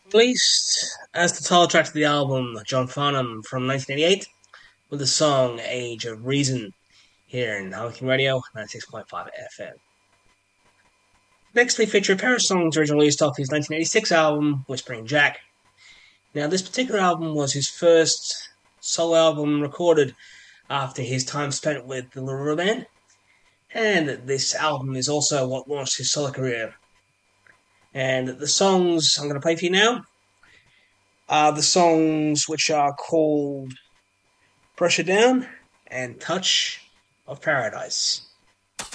Released as the title track to the album John Farnham from 1988 with the song Age of Reason here in Hurricane Radio 96.5 FM. Next, we feature a pair of songs originally released off his 1986 album Whispering Jack. Now, this particular album was his first solo album recorded after his time spent with the Little River Band, and this album is also what launched his solo career. And the songs I'm going to play for you now are the songs which are called Pressure Down and Touch of Paradise.